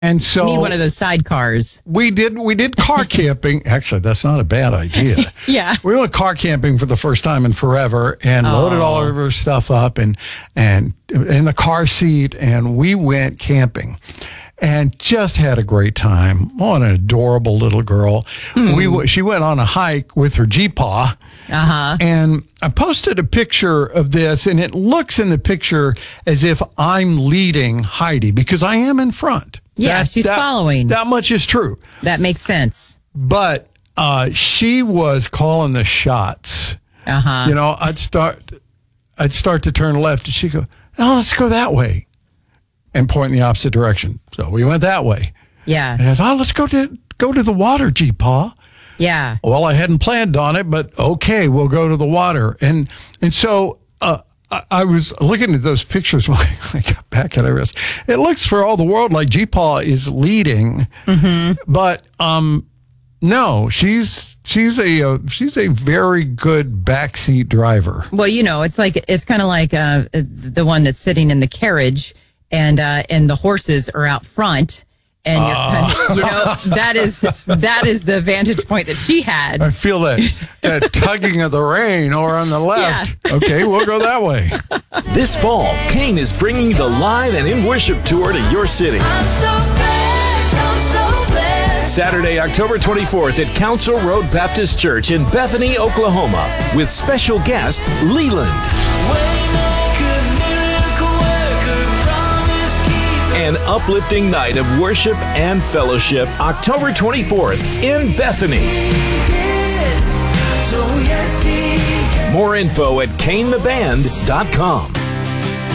And so need one of those sidecars. we did car camping. Actually, that's not a bad idea. Yeah. We went car camping for the first time in forever and loaded all of our stuff up and in the car seat, and we went camping and just had a great time. Oh, an adorable little girl. She went on a hike with her G-Paw. And I posted a picture of this, and it looks in the picture as if I'm leading Heidi because I am in front. Yeah, she's following. That much is true. That makes sense. But she was calling the shots. You know, I'd start to turn left, and she'd go, "No, let's go that way," and point in the opposite direction. So we went that way. Yeah. And I thought, let's go to the water, G-Paw. Yeah. Well, I hadn't planned on it, but okay, we'll go to the water. And so I was looking at those pictures when I got back and I realized it looks for all the world like G-Paw is leading, but no, she's a very good backseat driver. Well, you know, it's kind of like the one that's sitting in the carriage, and the horses are out front. And you're kind of, you know, that is the vantage point that she had. I feel that tugging of the rein over on the left. Yeah. Okay, we'll go that way. This fall, Kane is bringing the Live and In Worship Tour to your city. I'm so blessed. Saturday, October 24th at Council Road Baptist Church in Bethany, Oklahoma, with special guest Leland. An uplifting night of worship and fellowship, October 24th in Bethany. More info at canetheband.com.